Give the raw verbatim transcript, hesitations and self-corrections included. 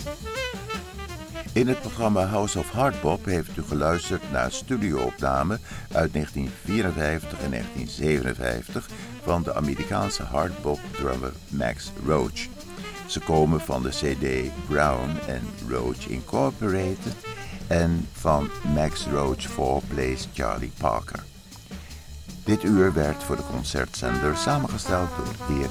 In het programma House of Hardbop heeft u geluisterd naar studioopnamen uit negentien vierenvijftig en negentien zevenenvijftig van de Amerikaanse hardbop-drummer Max Roach. Ze komen van de cd Brown and Roach Incorporated en van Max Roach four Plays Charlie Parker. Dit uur werd voor de concertzender samengesteld door de heer